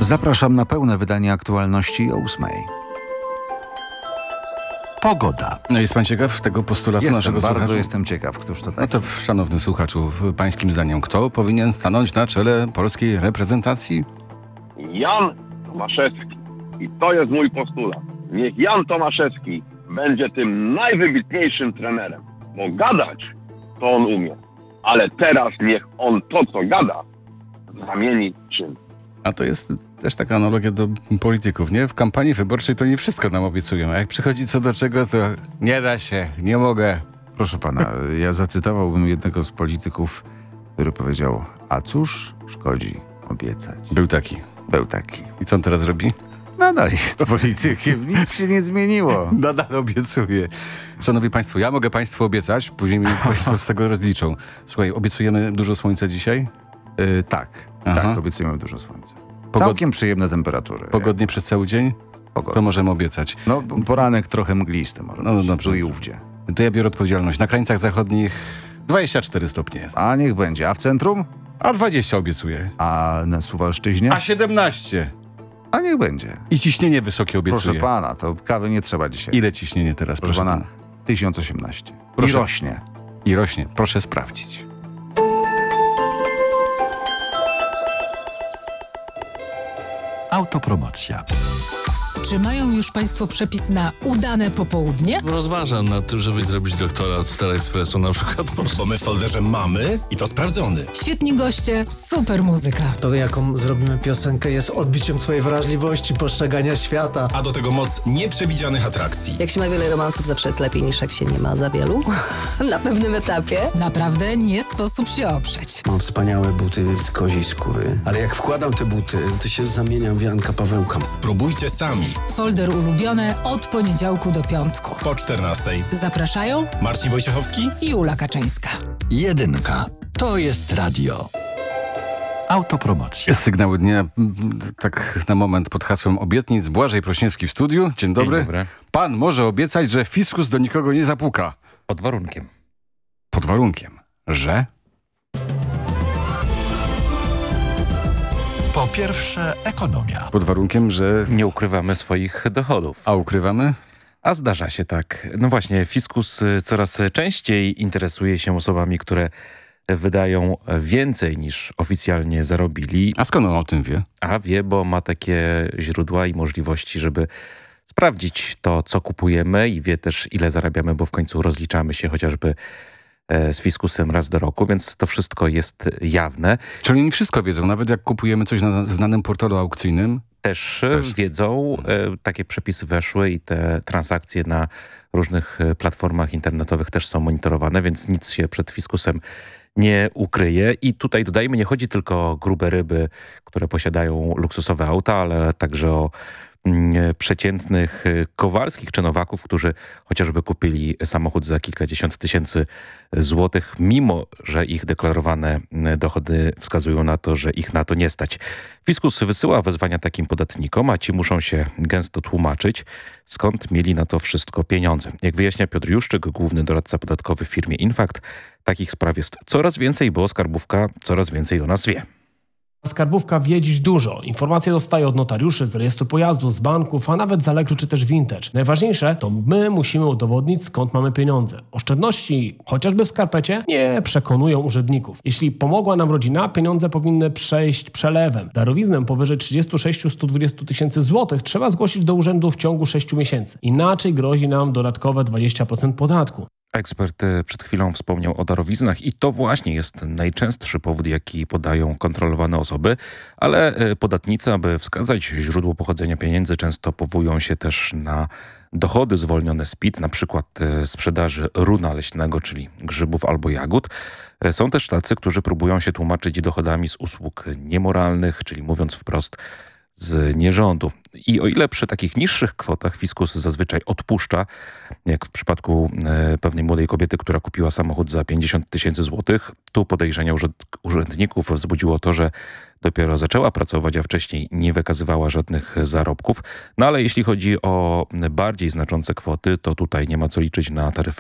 Zapraszam na pełne wydanie aktualności o 8:00. Pogoda. No jest pan ciekaw tego postulatu naszego słuchacza? Bardzo jestem ciekaw, któż to taki. No to szanowny słuchaczu, pańskim zdaniem, kto powinien stanąć na czele polskiej reprezentacji? Jan Tomaszewski. I to jest mój postulat. Niech Jan Tomaszewski będzie tym najwybitniejszym trenerem. Bo gadać to on umie. Ale teraz niech on to, co gada, zamieni w czyn. A to jest też taka analogia do polityków, nie? W kampanii wyborczej to nie wszystko nam obiecują, a jak przychodzi co do czego, to nie da się, nie mogę. Proszę pana, ja zacytowałbym jednego z polityków, który powiedział: a cóż szkodzi obiecać. Był taki. Był taki. I co on teraz robi? Nadal jest politykiem, nic się nie zmieniło. Nadal obiecuję. Szanowni państwo, ja mogę państwu obiecać, później mi państwo z tego rozliczą. Słuchaj, obiecujemy dużo słońca dzisiaj? Tak, Aha. tak, obiecujemy dużo słońca. Całkiem przyjemne temperatury. Pogodnie przez cały dzień? Pogodnie. To możemy obiecać. No, poranek trochę mglisty może No być, dobrze. tu i ówdzie. To ja biorę odpowiedzialność. Na krańcach zachodnich 24 stopnie. A niech będzie. A w centrum? A 20 obiecuję. A na Suwalszczyźnie? A 17. A niech będzie. I ciśnienie wysokie obiecuję. Proszę pana, to kawy nie trzeba dzisiaj. Ile ciśnienie teraz, Proszę pana, 1018. Proszę. I rośnie. I rośnie. Proszę sprawdzić. Autopromocja. Czy mają już państwo przepis na udane popołudnie? Rozważam nad tym, żeby zrobić doktorat z Telexpressu na przykład. Bo my w folderze mamy i to sprawdzony. Świetni goście, super muzyka. To, jaką zrobimy piosenkę, jest odbiciem swojej wrażliwości, postrzegania świata. A do tego moc nieprzewidzianych atrakcji. Jak się ma wiele romansów, zawsze jest lepiej niż jak się nie ma za wielu. Na pewnym etapie. Naprawdę nie sposób się oprzeć. Mam wspaniałe buty z koziej skóry, ale jak wkładam te buty, to się zamieniam w Janka Pawełka. Spróbujcie sami. Folder ulubione od poniedziałku do piątku. Po 14:00. Zapraszają Marcin Wojciechowski i Ula Kaczyńska. 1. To jest radio. Autopromocja. Sygnały dnia, tak na moment pod hasłem obietnic. Błażej Prośniewski w studiu. Dzień dobry. Dzień dobry. Pan może obiecać, że fiskus do nikogo nie zapuka. Pod warunkiem. Pod warunkiem, że... Po pierwsze, ekonomia. Pod warunkiem, że... Nie ukrywamy swoich dochodów. A ukrywamy? A zdarza się tak. No właśnie, fiskus coraz częściej interesuje się osobami, które wydają więcej niż oficjalnie zarobili. A skąd on o tym wie? A wie, bo ma takie źródła i możliwości, żeby sprawdzić to, co kupujemy i wie też, ile zarabiamy, bo w końcu rozliczamy się chociażby z fiskusem raz do roku, więc to wszystko jest jawne. Czyli oni wszystko wiedzą, nawet jak kupujemy coś na znanym portalu aukcyjnym? Też wiedzą, takie przepisy weszły i te transakcje na różnych platformach internetowych też są monitorowane, więc nic się przed fiskusem nie ukryje. I tutaj dodajmy, nie chodzi tylko o grube ryby, które posiadają luksusowe auta, ale także o przeciętnych Kowalskich czy Nowaków, którzy chociażby kupili samochód za kilkadziesiąt tysięcy złotych, mimo że ich deklarowane dochody wskazują na to, że ich na to nie stać. Fiskus wysyła wezwania takim podatnikom, a ci muszą się gęsto tłumaczyć, skąd mieli na to wszystko pieniądze. Jak wyjaśnia Piotr Juszczyk, główny doradca podatkowy w firmie Infact, takich spraw jest coraz więcej, bo skarbówka coraz więcej o nas wie. Skarbówka wie dziś dużo. Informacje dostaje od notariuszy, z rejestru pojazdu, z banków, a nawet z Allegro czy też Vintage. Najważniejsze to my musimy udowodnić, skąd mamy pieniądze. Oszczędności, chociażby w skarpecie, nie przekonują urzędników. Jeśli pomogła nam rodzina, pieniądze powinny przejść przelewem. Darowiznę powyżej 36-120 tysięcy złotych trzeba zgłosić do urzędu w ciągu 6 miesięcy. Inaczej grozi nam dodatkowe 20% podatku. Ekspert przed chwilą wspomniał o darowiznach i to właśnie jest najczęstszy powód, jaki podają kontrolowane osoby, ale podatnicy, aby wskazać źródło pochodzenia pieniędzy, często powołują się też na dochody zwolnione z PIT, na przykład sprzedaży runa leśnego, czyli grzybów albo jagód. Są też tacy, którzy próbują się tłumaczyć dochodami z usług niemoralnych, czyli mówiąc wprost, z nierządu. I o ile przy takich niższych kwotach fiskus zazwyczaj odpuszcza, jak w przypadku pewnej młodej kobiety, która kupiła samochód za 50 tysięcy złotych, tu podejrzenia urzędników wzbudziło to, że dopiero zaczęła pracować, a wcześniej nie wykazywała żadnych zarobków. No ale jeśli chodzi o bardziej znaczące kwoty, to tutaj nie ma co liczyć na taryfy